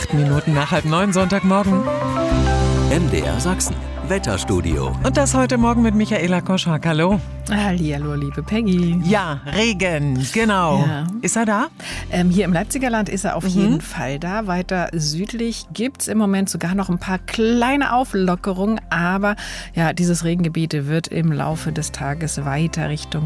8 Minuten nach 8:30 Sonntagmorgen. MDR Sachsen, Wetterstudio. Und das heute Morgen mit Michaela Koschak. Hallo. Hallihallo, liebe Peggy. Ja, Regen, genau. Ja. Ist er da? Hier im Leipziger Land ist er auf jeden Fall da. Weiter südlich gibt es im Moment sogar noch ein paar kleine Auflockerungen. Aber ja, dieses Regengebiet wird im Laufe des Tages weiter Richtung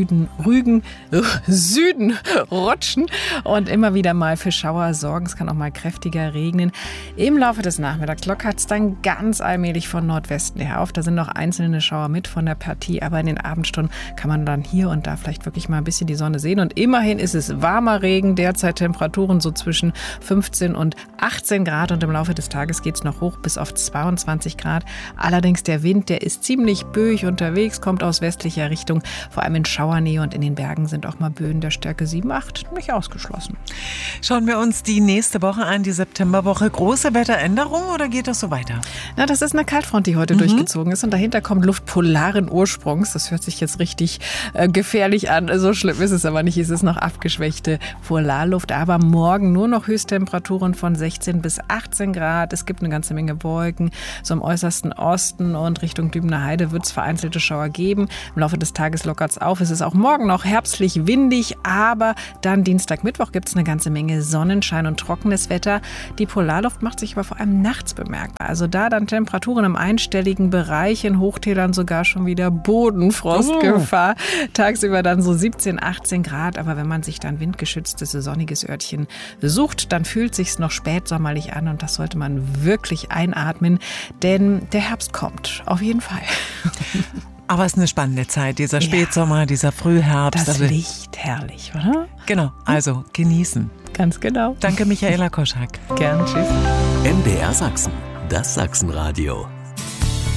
Süden rutschen und immer wieder mal für Schauer sorgen. Es kann auch mal kräftiger regnen. Im Laufe des Nachmittags lockert es dann ganz allmählich von Nordwesten her auf. Da sind noch einzelne Schauer mit von der Partie, aber in den Abendstunden kann man dann hier und da vielleicht wirklich mal ein bisschen die Sonne sehen. Und immerhin ist es warmer Regen, derzeit Temperaturen so zwischen 15 und 18 Grad und im Laufe des Tages geht es noch hoch bis auf 22 Grad. Allerdings der Wind, der ist ziemlich böig unterwegs, kommt aus westlicher Richtung, vor allem in Schauernähe und in den Bergen sind auch mal Böen der Stärke 7, 8 nicht ausgeschlossen. Schauen wir uns die nächste Woche an, die Septemberwoche. Große Wetteränderungen oder geht das so weiter? Na, das ist eine Kaltfront, die heute durchgezogen ist und dahinter kommt Luft polaren Ursprungs. Das hört sich jetzt richtig gefährlich an. So schlimm ist es aber nicht. Es ist noch abgeschwächte Polarluft. Aber morgen nur noch Höchsttemperaturen von 16 bis 18 Grad. Es gibt eine ganze Menge Wolken. So im äußersten Osten und Richtung Dübener Heide wird es vereinzelte Schauer geben. Im Laufe des Tages lockert es auf. Es ist auch morgen noch herbstlich windig. Aber dann Dienstag, Mittwoch gibt es eine ganze Menge Sonnenschein und trockenes Wetter. Die Polarluft macht sich aber vor allem nachts bemerkbar. Also da dann Temperaturen im einstelligen Bereich, in Hochtälern sogar schon wieder Bodenfrostgefahr. Tagsüber dann so 17, 18 Grad. Aber wenn man sich dann windgeschütztes, sonniges Örtchen sucht, dann fühlt sich's noch spätsommerlich an. Und das sollte man wirklich einatmen. Denn der Herbst kommt. Auf jeden Fall. Aber es ist eine spannende Zeit, dieser Spätsommer, dieser Frühherbst. Das Licht, herrlich, oder? Genau, also genießen. Ganz genau. Danke, Michaela Koschak. Gern, tschüss. MDR Sachsen, das Sachsenradio.